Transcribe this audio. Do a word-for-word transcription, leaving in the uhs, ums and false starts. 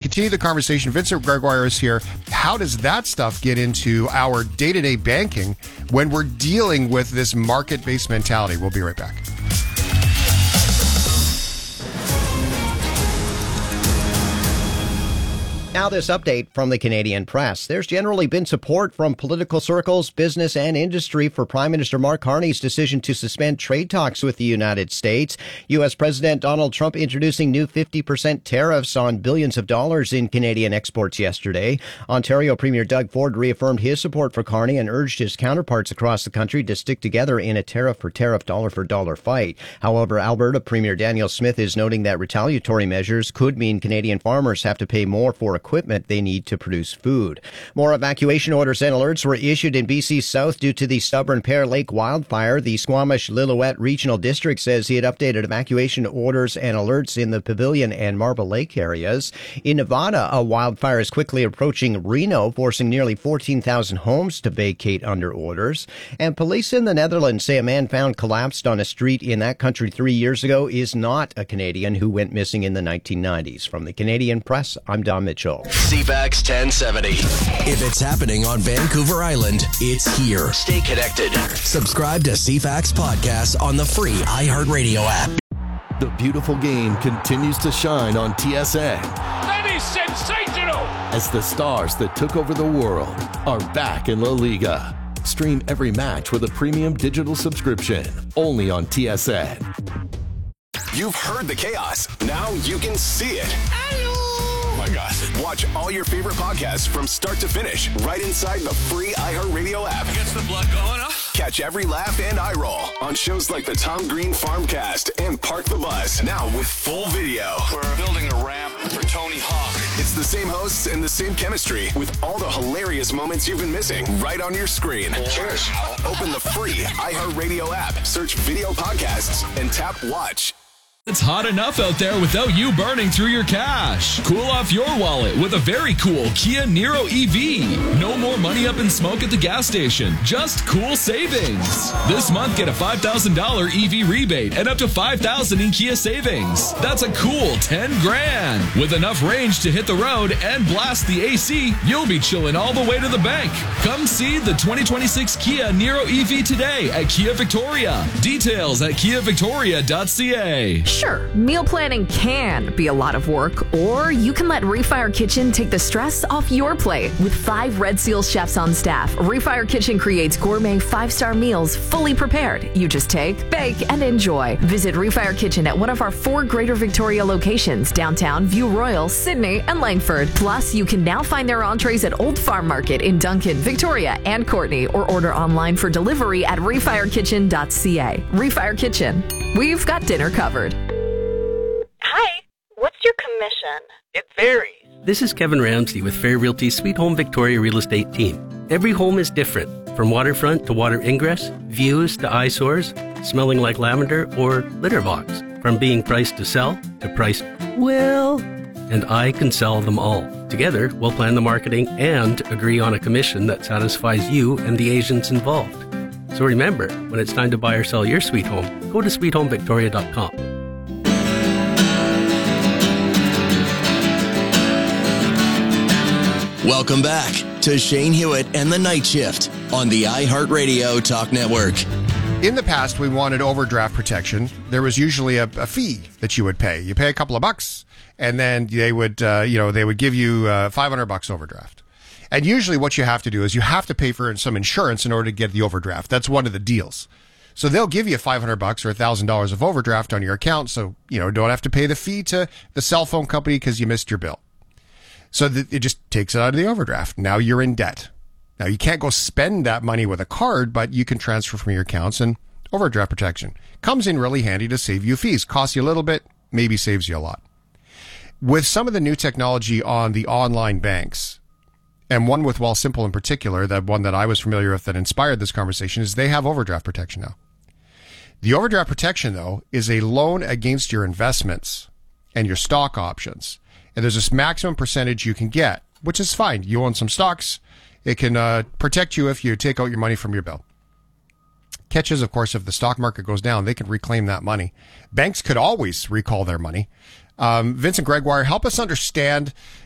continue the conversation. Vincent Gregoire is here. How does that stuff get into our day-to-day banking when we're dealing with this market-based mentality? We'll be right back. Now this update from the Canadian press. There's generally been support from political circles, business, and industry for Prime Minister Mark Carney's decision to suspend trade talks with the United States. U S. President Donald Trump introducing new fifty percent tariffs on billions of dollars in Canadian exports yesterday. Ontario Premier Doug Ford reaffirmed his support for Carney and urged his counterparts across the country to stick together in a tariff-for-tariff, dollar-for-dollar fight. However, Alberta Premier Danielle Smith is noting that retaliatory measures could mean Canadian farmers have to pay more for equipment they need to produce food. More evacuation orders and alerts were issued in B C's south due to the stubborn Pear Lake wildfire. The Squamish-Lillooet Regional District says he had updated evacuation orders and alerts in the Pavilion and Marble Lake areas. In Nevada, a wildfire is quickly approaching Reno, forcing nearly fourteen thousand homes to vacate under orders. And police in the Netherlands say a man found collapsed on a street in that country three years ago is not a Canadian who went missing in the nineteen nineties. From the Canadian Press, I'm Don Mitchell. C FAX ten seventy. If it's happening on Vancouver Island, it's here. Stay connected. Subscribe to C FAX Podcast on the free iHeartRadio app. The beautiful game continues to shine on T S N. That is sensational! As the stars that took over the world are back in La Liga. Stream every match with a premium digital subscription, only on T S N. You've heard the chaos. Now you can see it. Oh my God. Watch all your favorite podcasts from start to finish right inside the free iHeartRadio app. Gets the blood going, huh? Catch every laugh and eye roll on shows like the Tom Green Farmcast and Park the Bus, now with full video. We're building a ramp for Tony Hawk. It's the same hosts and the same chemistry with all the hilarious moments you've been missing right on your screen. Cheers. Open the free iHeartRadio app, search video podcasts, and tap watch. It's hot enough out there without you burning through your cash. Cool off your wallet with a very cool Kia Niro E V. No more money up in smoke at the gas station. Just cool savings. This month, get a five thousand dollars E V rebate and up to five thousand dollars in Kia savings. That's a cool ten grand. With enough range to hit the road and blast the A C, you'll be chilling all the way to the bank. Come see the twenty twenty-six Kia Niro E V today at Kia Victoria. Details at kia victoria dot c a. Sure, meal planning can be a lot of work, or you can let Refire Kitchen take the stress off your plate. With five Red Seal chefs on staff, Refire Kitchen creates gourmet five-star meals fully prepared. You just take, bake, and enjoy. Visit Refire Kitchen at one of our four Greater Victoria locations, downtown, View Royal, Sydney, and Langford. Plus, you can now find their entrees at Old Farm Market in Duncan, Victoria, and Courtney, or order online for delivery at refire kitchen dot c a. Refire Kitchen. We've got dinner covered. Hi, what's your commission? It varies. This is Kevin Ramsey with Fair Realty's Sweet Home Victoria Real Estate team. Every home is different, from waterfront to water ingress, views to eyesores, smelling like lavender, or litter box. From being priced to sell to priced well, and I can sell them all. Together, we'll plan the marketing and agree on a commission that satisfies you and the agents involved. So remember, when it's time to buy or sell your sweet home, go to sweet home victoria dot com. Welcome back to Shane Hewitt and the Night Shift on the iHeartRadio Talk Network. In the past, we wanted overdraft protection. There was usually a, a fee that you would pay. You pay a couple of bucks, and then they would, uh, you know, they would give you uh, five hundred bucks overdraft. And usually, what you have to do is you have to pay for some insurance in order to get the overdraft. That's one of the deals. So they'll give you five hundred bucks or a thousand dollars of overdraft on your account, so you know don't have to pay the fee to the cell phone company because you missed your bill. So that it just takes it out of the overdraft. Now you're in debt. Now you can't go spend that money with a card, but you can transfer from your accounts, and overdraft protection comes in really handy to save you fees. Costs you a little bit, maybe saves you a lot. With some of the new technology on the online banks, and one with Wealthsimple in particular, that one that I was familiar with that inspired this conversation, is they have overdraft protection now. The overdraft protection, though, is a loan against your investments and your stock options. And there's this maximum percentage you can get, which is fine. You own some stocks. It can uh, protect you if you take out your money from your bill. Catch is, of course, if the stock market goes down, they can reclaim that money. Banks could always recall their money. Um, Vincent Gregoire, help us understand